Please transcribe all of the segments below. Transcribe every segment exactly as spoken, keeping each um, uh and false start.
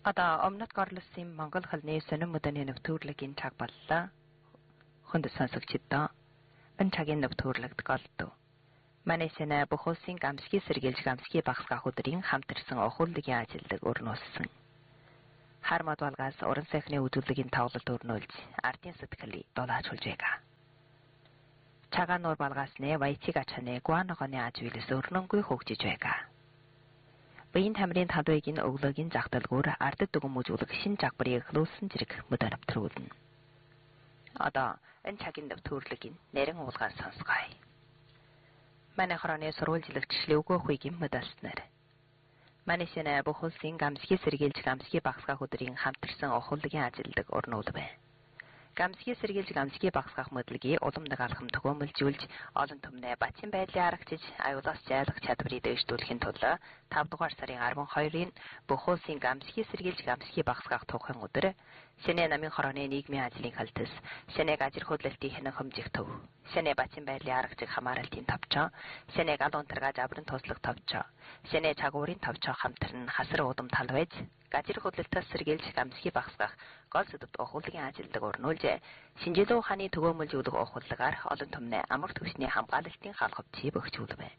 Одоо өмнөд горлосын Монгол хэлний сонин мөдөний нэвтрүүлгийн цаг боллоо. Хүнд сонсогчдоо энэ цагийн нэвтрүүлэгт голдов. Манай сэнэ бүх улсын гамсгийн сэргийлж гамсгийн багсгаах өдрийн хамтарсан охиоллагийн ажилдаг өрнүүлсэн. Хармад балгаас уран сайхны үзүүлэлтийн тоглолт өрнүүлж ардын сэтгэлийг дулаачулж байгаа. Цагаан нуур балгаасны баяцыг ачааны гуанагоны ажвилс өрнөнгүй хөгжиж байгаа. Байн тамирын талбайгийн өглөөгийн загталгуур ардд дүгмүжүүлэг шин жагбарыг хлүүлсэн зэрэг мөдө навтруулна. Одоо энэ цагийн нэвтрүүлгийн нэрэн уулгаар сонсгоё. Манай хорооны сурвалжлагчлалын өгөө хуйгийн мөдөлснөр. Манай сэнэ бүх улсын гамсгийн сэргийлж гамсгийн багсгаах өдрийн хамтарсан охиоллагийн ажилдаг өрнүүлвэ. Гамсгийн сэргийлж гамсгийн багсгаах мэдлэгийг уламдаг алхам төгөөмөлжүүлж олон түмнээ бачин байдлын аргач аюулаас жайлах чадварыг дэвшүүлэхийн тулд тавд дугаар сарын арван хоёрын бүх улсын гамсгийн сэргийлж гамсгийн багсгаах тухайн өдөр Сэнэ намын хорооны нийгмийн ажлын халтас, Сэнэ гажир хөдлөлтийн хянан хэмжих төв, Сэнэ бачин байдлын аргачиг хамааралтын товчоо, Сэнэ гал унтаргаж аврын туслах товчоо, Сэнэ чагуурын товчоо хамтарн хасар удам талвайж, гажир хөдлөлтөс сэргийлж гамсгийн багсгаах гол сэдвт охиоллагийн ажилдаг өрнүүлж, шинжилгээ ухааны төгөөмөлжүүлэх охиоллагаар олон түмнээ амар түвшний хамгаалалтын халхавчийг өгчүүлвэ.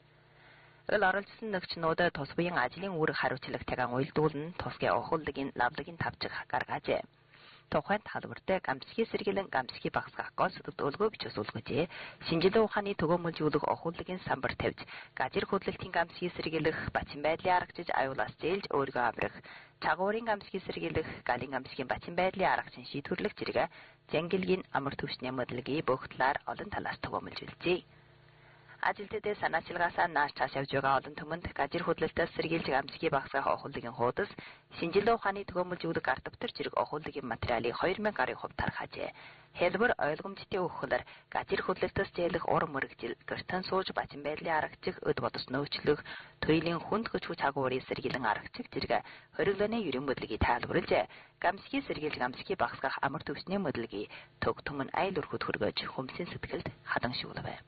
Өл оролцсон нэгчнүүд тус буян ажлын үүрэг хариуцлагатайгаа уялдуулан тусгай охиоллагийн лавлагын тавчиг гаргаажээ. Тухайн талбарт гамсгийн сэргийлэн гамсгийн багсгаах гол сэдвт өлгөө бичиж үлгэж, шинжилгээ ухааны төгөөмөлжүүлэх охиоллагийн самбар тавьж, гажир хөдлөлтийн гамсгийн сэргийлэх, бачин байдлын аргачиж аюулаас зээлж өөрийгөө аврах, чагуурын гамсгийн сэргийлэх, галын гамсгийн бачин байдлын аргачин шийдвэрлэх зэрэг зангилгийн амар түвшний мэдлэгийг бүх талаар олон талаас төгөөмөлжүүлжээ. Ажилтнуудын санаачилгаасаа нааш цааш явж байгаа олон түмэнд гажир хөдлөлтөс сэргийлж гамсгийн багсгаах охиоллагийн хуудас, шинжилгээ ухааны төгөөмөлжүүлэх ард давтар зэрэг охиоллагийн материалыг хоёр мянга гаруй хувь тархаажээ. Хэлбэр ойлгомжтой өгөхлөр гажир хөдлөлтөс зээлэх ур мөрөгжил, гэртэн сууж бачин байдлын аргачих, өд бодос нөөцлөх, туйлын хүнд хүч чагуурын сэргийлэн аргачих зэрэг хориглооны ерөн мэдлэгийг тайлбарлаж, гамсгийн сэргийлж гамсгийн багсгаах амар түвшний мэдлэгийг төг түмэн айл өрхөд хүргэж хүмсийн сэтгэлд хадан шүүлвэ.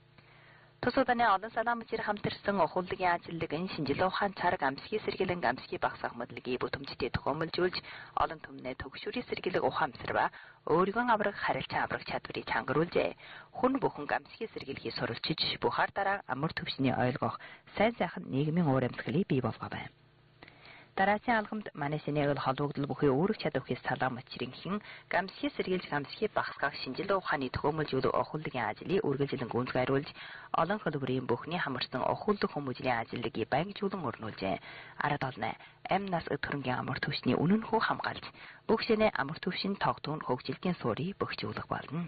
Тусууданы олон санаа мөчир хамтарсан охиоллагийн ажилтгын шинжилгээ ухаан цараг гамсгийн сэргийлэн гамсгийн багсгаах мэдлэгийг бүтэмжтэй төгөөмөлжүүлж олон түмнээ төгшүүрийн сэргийлэг ухаамсарва өөрийгөө аврах харилцаа аврах чадварыг чангаруулжээ. Хүн бүхэн гамсгийн сэргийлхийг сурвалжиж бухаар дараа амар түвшний ойлгох сайн сайхан нийгмийн уур амьсгалыг бий болгоов. Дараагийн алхамд манай сэнээл холбогдол бүхий үүрэг чадвархээс салаа мөчрийн хэн гамсгийн сэргийлж гамсгийн багсгаах шинжилгээ ухааны төгөөмөлжүүлэх охиоллагийн ажлыг үргэлжлэн гүйцэтгүүлж олон хөдөлмөрийн бүхний хамарсан охиоллог хүмүүжлийн ажилтгийг баянгжуулан өрнүүлжээ. Арад олно амь нас өтөрөнгийн амар түвшний үнэнхүү хамгаалж бүх сэнэ амар түвшин тогтвон хөгжилтийн суурийг бөхжүүлэх болно.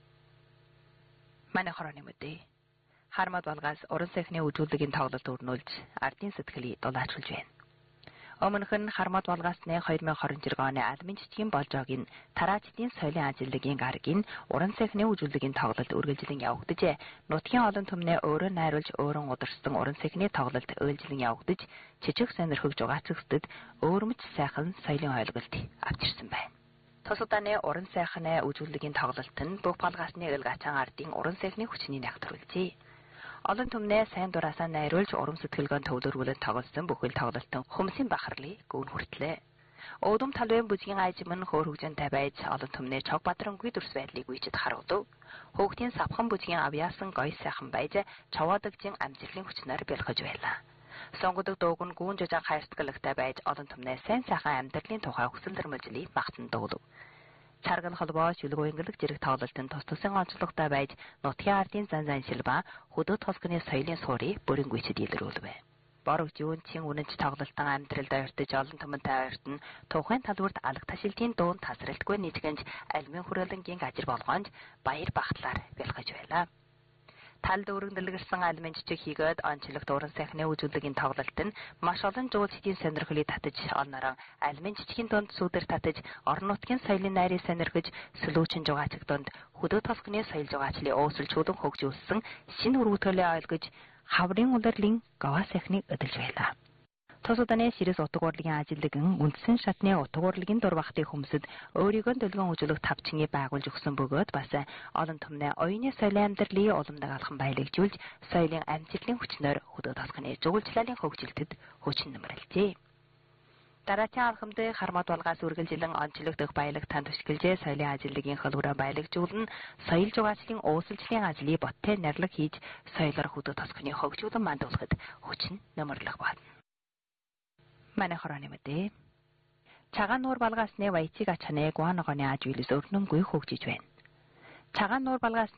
Манай хорооны мэдээ хармад балгаас уран сайхны үзүүлэлтийн тоглолт өрнүүлж ардын сэтгэлийг дулаачулж байна. Өмнөх нь хармад балгаасны хоёр мянга хорин оны албан жижигэн болжоогийн тараачдын соёлын ажилтгийн гарагийн уран сайхны үзүүлэлтийн тоглолт үргэлжлэн явагдаж, нутгийн олон түмнээ өөрөө найруулж өөрөн ударсан уран сайхны тоглолт үргэлжлэн явагдаж, жижиг сонирхог жугаацэгсдэд өөрмөц сайхан соёлын ойлголт авчирсан байна. Тусууданы уран сайхны үзүүлэлтийн тоглолт нь бүх балгаасны эл гачаан ардын уран сайхны хүчнийг нягтруулжээ. Олон түмнээ сайн дураасаа найруулж урам сэтгэлгөөн төвлөрүүлэн тоглосон бүхэл тоглолтын хүмсийн бахарлыг гүн хүртлээ. Өөдөм талбайн бүжгийн айжим нь хөөр хөгжөнтэй байж олон түмнээ чог бадрангүй дүрс байдлыг үйчэд харуулв. Хөөгтийн савхан бүжгийн авьяасан гоё сайхан байж чаваадагжин амжилтын хүчнээр бэлхэж байлаа. Сонгодог дууг нь гүн жижиг хайрцаглагтай байж олон түмнээ сайн сайхан амьдралын тухай хүсэл төрмөлжлийг багтан дуулав. Царгал холбоо шүлгөө ингэлэг зэрэг тоглолтын тус тусын онцлогтой байж нутгийн ардын зан заншил ба хөдөө толгоны соёлын суурийг бүрэн гүйцэд илрүүлвэ. Борог жүүн чин үнэнч тоглолтын амьдралд ойртож олон түмэнтэй ойртон тухайн талбарт алга ташилтын дуун тасралтгүй нийцгэнж альмын хүрээлэнгийн гажир болгоонд баяр багтлаар бэлгэж байлаа. Талд өргөндөлгөрсөн альмын жижиг хийгээд онцлогт уран сайхны үзүүлэлтийн тоглолт нь маш олон жуулчдын сонирхлыг татаж онорон альмын жижигэн донд сүдэр татаж орон нутгийн соёлын найрыг сонирхож сүлүүчин жугаачиг донд хөдөө толгоны соёл жугаачлалыг өөсөлжүүлэн хөгжүүлсэн шинэ үргэлтгэлээ ойлгож хаврын улирлын гава сайхныг өдөлж байлаа. Тусууданы ширэс утга урлагийн ажилтган үндсэн шатны утга урлагийн дурбахтын хүмсэд өөрийгөө төлгөн үзүүлэх тавчиныг байгуулж өгсөн бөгөөд бас олон түмнээ оюуны соёлын амьдралыг уламдаг алхам баялагжуулж соёлын амжилтын хүчнээр хөдөө толгоны жуулчлалын хөгжилтэд хүчин нэмэрлэжээ. Дараачийн алхамд хармат болгаас үргэлжилэн онцлогдох баялаг танд ашиглаж соёлын ажиглалын хөлбөрөө баялагжуулна, соёл зугаацлын уусалчлалын ажлыг боттой нэрлэг хийж соёлоор хөдөө тосгоны хөгжүүлэн мандуулахад хүчин нөмөрлөх болно. Манай хорооны мэдээ. Цагаан нуур балгаас нэ баяцыг ачханэ гуаногоны аж үйлс өрнөнгүй хөгжиж байна. Цагаан нуур балгаас